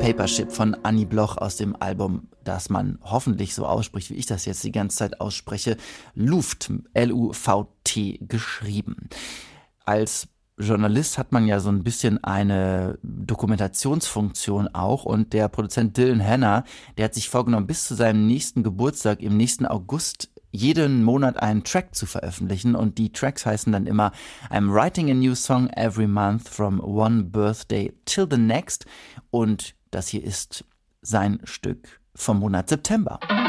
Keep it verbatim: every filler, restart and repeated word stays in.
Papership von Annie Bloch aus dem Album, das man hoffentlich so ausspricht, wie ich das jetzt die ganze Zeit ausspreche, Luft, L U V T geschrieben. Als Journalist hat man ja so ein bisschen eine Dokumentationsfunktion auch, und der Produzent Dylan Hanna, der hat sich vorgenommen, bis zu seinem nächsten Geburtstag im nächsten August jeden Monat einen Track zu veröffentlichen, und die Tracks heißen dann immer I'm writing a new song every month from one birthday till the next, und das hier ist sein Stück vom Monat September.